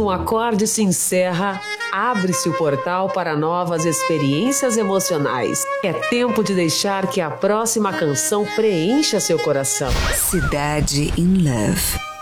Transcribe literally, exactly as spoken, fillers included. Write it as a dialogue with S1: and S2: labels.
S1: um acorde se encerra, abre-se o portal para novas experiências emocionais. É tempo de deixar que a próxima canção preencha seu coração.
S2: Cidade in Love.